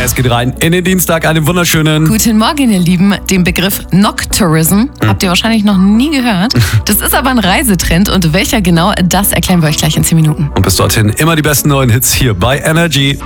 Es geht rein in den Dienstag, einen wunderschönen. Guten Morgen, ihr Lieben. Den Begriff Nocktourism habt ihr wahrscheinlich noch nie gehört. Das ist aber ein Reisetrend und welcher genau, das erklären wir euch gleich in 10 Minuten. Und bis dorthin immer die besten neuen Hits hier bei Energy.